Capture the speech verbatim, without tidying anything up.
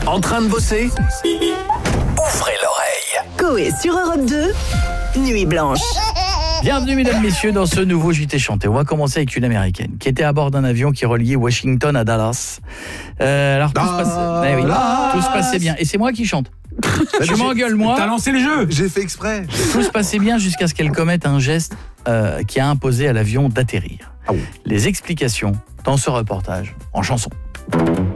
En train de bosser? Ouvrez l'oreille. Coé sur Europe deux, Nuit Blanche. Bienvenue mesdames, messieurs dans ce nouveau J T chanté. On va commencer avec une américaine qui était à bord d'un avion qui reliait Washington à Dallas. Euh, alors tout se, passait, eh oui, tout se passait bien. Et c'est moi qui chante. Tu m'engueules moi. T'as lancé le jeu. J'ai fait exprès. Tout se passait bien jusqu'à ce qu'elle commette un geste euh, qui a imposé à l'avion d'atterrir. Ah oui. Les explications dans ce reportage en chanson.